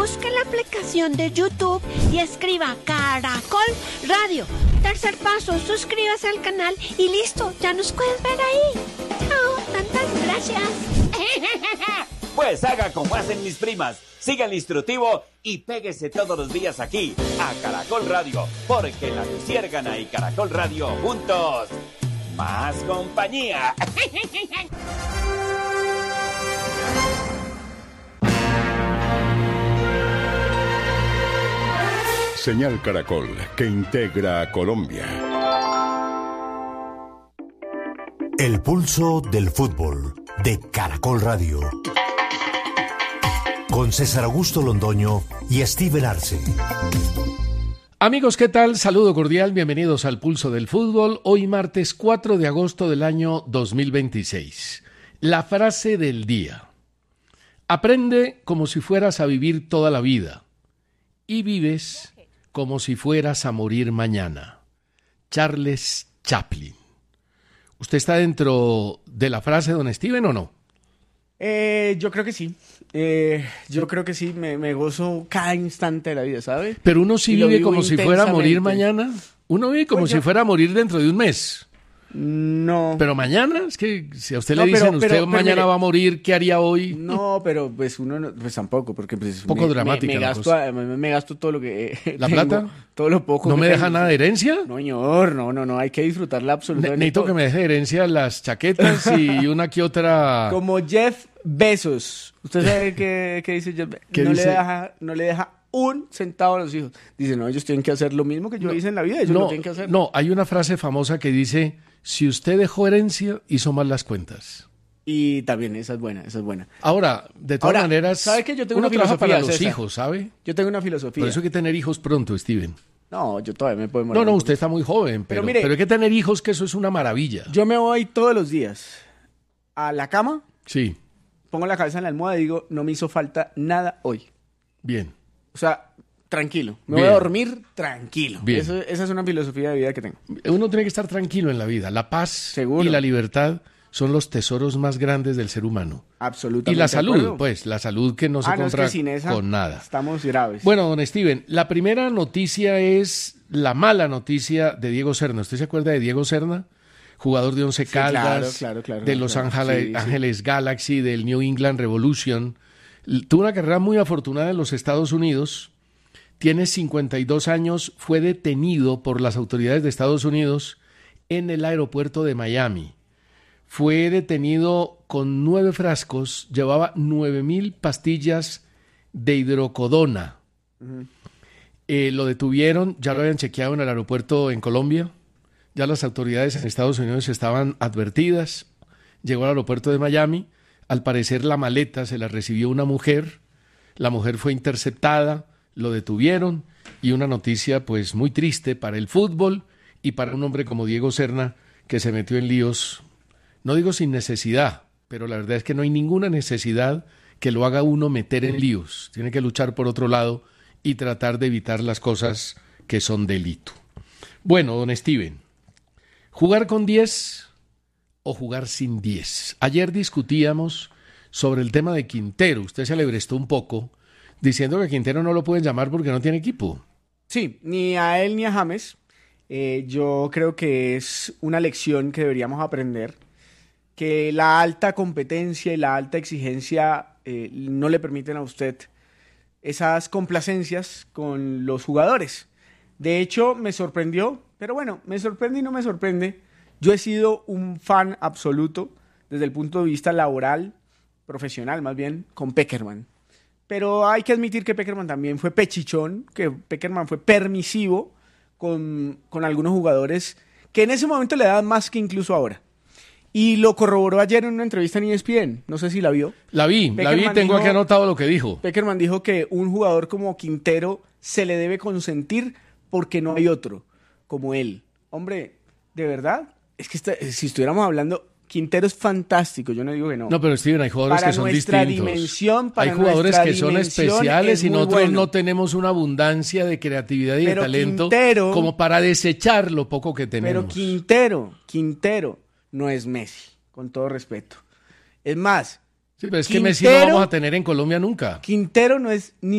busque la aplicación de YouTube y escriba Caracol Radio. Tercer paso, suscríbase al canal y listo, ya nos puedes ver ahí. Chao, tantas gracias. Pues haga como hacen mis primas. Siga el instructivo y péguese todos los días aquí, a Caracol Radio, porque La Luciérgana y Caracol Radio juntos, más compañía. Señal Caracol, que integra a Colombia. El pulso del fútbol de Caracol Radio. Con César Augusto Londoño y Steven Arce. Amigos, ¿qué tal? Saludo cordial, bienvenidos al Pulso del Fútbol. Hoy martes 4 de agosto del año 2026. La frase del día. Aprende como si fueras a vivir toda la vida y vives como si fueras a morir mañana. Charles Chaplin. ¿Usted está dentro de la frase, don Steven, o no? Yo creo que sí. Yo creo que sí, me gozo cada instante de la vida, ¿sabe? Pero uno sí vive como si fuera a morir mañana. Uno vive como si fuera a morir dentro de un mes. No. Pero mañana, es que si a usted le dicen, usted mañana mire, va a morir, ¿qué haría hoy? No, pero pues uno no, pues tampoco, porque pues poco dramática me gasto todo lo que ¿La tengo, plata? Todo lo poco. ¿No me deja nada de herencia? No, señor, no, hay que disfrutarla absolutamente. Necesito que me deje de herencia las chaquetas y una que otra. Como Jeff Bezos. ¿Usted sabe qué dice Jeff Bezos? ¿Qué dice? No le deja un centavo a los hijos. Dice, no, ellos tienen que hacer lo mismo que yo hice en la vida, ellos lo tienen que hacer. No, hay una frase famosa que dice, si usted dejó herencia, hizo mal las cuentas. Y también, esa es buena. Ahora, de todas maneras, ¿sabe qué? Yo tengo uno una trabaja filosofía, para los César. hijos, ¿sabe? Yo tengo una filosofía. Por eso hay que tener hijos pronto, Steven. No, yo todavía me puedo morir. No, usted está muy joven, pero mire, hay que tener hijos, que eso es una maravilla. Yo me voy todos los días a la cama, Sí, pongo la cabeza en la almohada y digo, no me hizo falta nada hoy. bien. O sea, tranquilo. Me Bien. voy a dormir tranquilo. Bien. Esa es una filosofía de vida que tengo. Uno tiene que estar tranquilo en la vida. La paz Seguro. y la libertad son los tesoros más grandes del ser humano. Absolutamente. Y la de salud, acuerdo. pues, la salud que no se es compra que sin esa con nada. estamos graves. Bueno, don Steven, la primera noticia es la mala noticia de Diego Serna. ¿Usted se acuerda de Diego Serna? Jugador de Once Caldas, claro, de Los claro. Ángeles Galaxy, del New England Revolution. Tuvo una carrera muy afortunada en los Estados Unidos. Tiene 52 años, fue detenido por las autoridades de Estados Unidos en el aeropuerto de Miami. Fue detenido con 9 frascos, llevaba 9,000 pastillas de hidrocodona. Lo detuvieron, ya lo habían chequeado en el aeropuerto en Colombia, ya las autoridades en Estados Unidos estaban advertidas, llegó al aeropuerto de Miami, al parecer la maleta se la recibió una mujer, la mujer fue interceptada, lo detuvieron y una noticia pues muy triste para el fútbol y para un hombre como Diego Serna que se metió en líos, no digo sin necesidad, pero la verdad es que no hay ninguna necesidad que lo haga uno meter en líos, tiene que luchar por otro lado y tratar de evitar las cosas que son delito. Bueno, don Steven, ¿jugar con 10 o jugar sin 10? Ayer discutíamos sobre el tema de Quintero, usted se alebrestó un poco diciendo que a Quintero no lo pueden llamar porque no tiene equipo. Sí, ni a él ni a James. Yo creo que es una lección que deberíamos aprender, que la alta competencia y la alta exigencia no le permiten a usted esas complacencias con los jugadores. De hecho, me sorprendió, pero bueno, me sorprende y no me sorprende. Yo he sido un fan absoluto desde el punto de vista laboral, profesional más bien, con Pekerman. Pero hay que admitir que Pekerman también fue pechichón, que Pekerman fue permisivo con algunos jugadores que en ese momento le daban más que incluso ahora. Y lo corroboró ayer en una entrevista en ESPN, no sé si la vio. La vi, tengo aquí anotado lo que dijo. Pekerman dijo que un jugador como Quintero se le debe consentir porque no hay otro como él. Hombre, ¿de verdad? Es que si estuviéramos hablando... Quintero es fantástico, yo no digo que no. No, pero Steven, hay jugadores que son distintos. Hay jugadores que son especiales y nosotros no tenemos una abundancia de creatividad y de talento como para desechar lo poco que tenemos. Pero Quintero no es Messi, con todo respeto. Es más, sí, pero es que Messi no vamos a tener en Colombia nunca. Quintero no es ni